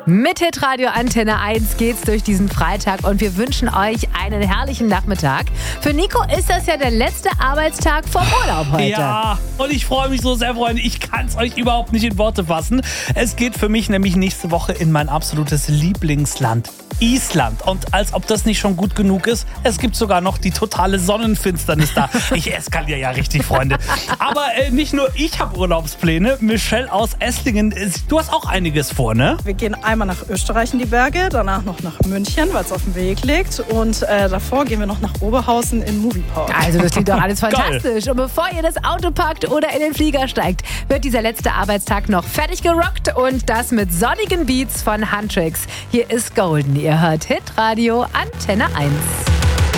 Mit Hitradio Antenne 1 geht's durch diesen Freitag und wir wünschen euch einen herrlichen Nachmittag. Für Nico ist das ja der letzte Arbeitstag vom Urlaub heute. Ja, und ich freue mich so sehr, Freunde. Ich kann es euch überhaupt nicht in Worte fassen. Es geht für mich nämlich nächste Woche in mein absolutes Lieblingsland, Island. Und als ob das nicht schon gut genug ist, es gibt sogar noch die totale Sonnenfinsternis da. Ich eskaliere ja richtig, Freunde. Aber nicht nur ich habe Urlaubspläne. Michelle aus Esslingen, du hast auch einiges vor, ne? Wir gehen einmal nach Österreich in die Berge, danach noch nach München, weil es auf dem Weg liegt. Und davor gehen wir noch nach Oberhausen in Moviepark. Also das klingt doch alles fantastisch. Und bevor ihr das Auto packt oder in den Flieger steigt, wird dieser letzte Arbeitstag noch fertig gerockt. Und das mit sonnigen Beats von Huntrix. Hier ist Golden. Ihr hört Hitradio Antenne 1.